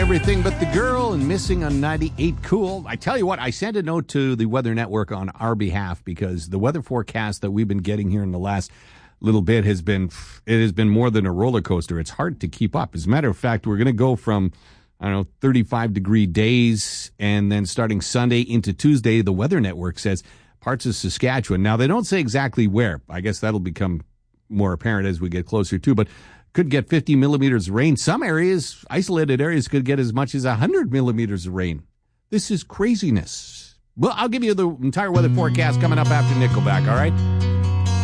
Everything But the Girl and Missing on 98 Cool. I tell you what, I sent a note to the Weather Network on our behalf because the weather forecast that we've been getting here in the last little bit has been more than a roller coaster. It's hard to keep up. As a matter of fact, we're going to go from 35-degree days, and then starting Sunday into Tuesday, the Weather Network says parts of Saskatchewan. Now, they don't say exactly where. I guess that'll become more apparent as we get closer to, but could get 50 millimeters of rain. Some areas, isolated areas, could get as much as 100 millimeters of rain. This is craziness. Well, I'll give you the entire weather forecast coming up after Nickelback, all right?